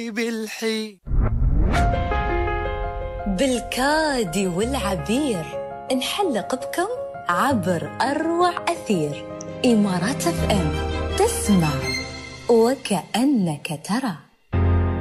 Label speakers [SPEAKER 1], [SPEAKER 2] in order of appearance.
[SPEAKER 1] بالحين.
[SPEAKER 2] بالكاد والعبير نحلق بكم عبر أروع أثير. إمارات FM، تسمع وكأنك ترى.